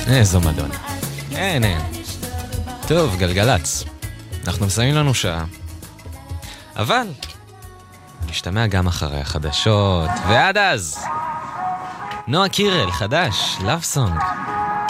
איזו מדונה. אין. טוב, גלגלץ. אנחנו מסיימים לנו שעה. אבל נשתמע גם אחרי החדשות, ועד אז נועה קירל, חדש, Love Song.